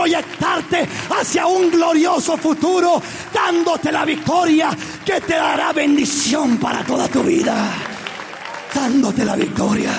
proyectarte hacia un glorioso futuro, dándote la victoria que te dará bendición para toda tu vida. Dándote la victoria.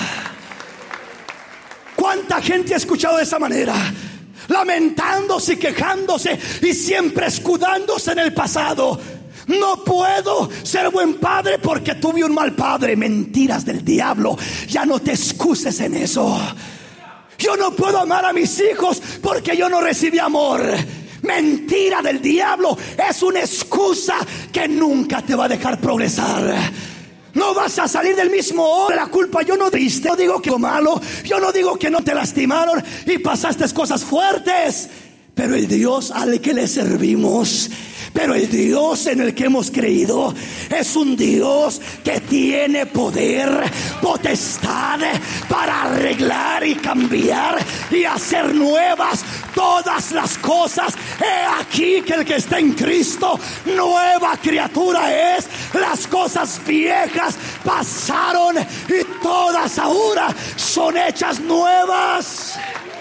¿Cuánta gente ha escuchado de esa manera? Lamentándose y quejándose y siempre escudándose en el pasado. No puedo ser buen padre porque tuve un mal padre. Mentiras del diablo. Ya no te excuses en eso. Yo no puedo amar a mis hijos porque yo no recibí amor. Mentira del diablo. Es una excusa que nunca te va a dejar progresar. No vas a salir del mismo hoyo de la culpa. Yo no digo que lo malo. Yo no digo que no te lastimaron y pasaste cosas fuertes. Pero el Dios al que le servimos, pero el Dios en el que hemos creído, es un Dios que tiene poder, potestad para arreglar y cambiar y hacer nuevas todas las cosas. He aquí que el que está en Cristo, nueva criatura es. Las cosas viejas pasaron y todas ahora son hechas nuevas.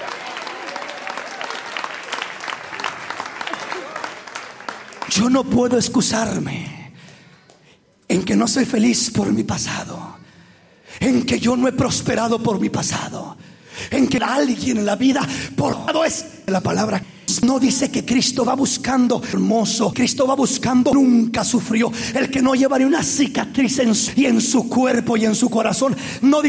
Yo no puedo excusarme en que no soy feliz por mi pasado, en que yo no he prosperado por mi pasado, en que alguien en la vida por lado es la palabra. No dice que Cristo va buscando hermoso. Cristo va buscando nunca sufrió. El que no lleva ni una cicatriz en su cuerpo y en su corazón. No dice